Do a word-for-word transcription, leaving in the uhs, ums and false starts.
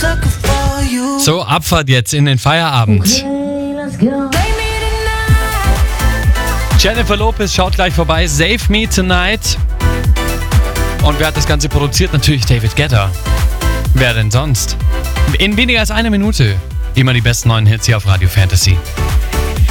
So, Abfahrt jetzt in den Feierabend. Jennifer Lopez schaut gleich vorbei. Save Me Tonight. Und wer hat das Ganze produziert? Natürlich David Guetta. Wer denn sonst? In weniger als einer Minute immer die besten neuen Hits hier auf Radio Fantasy.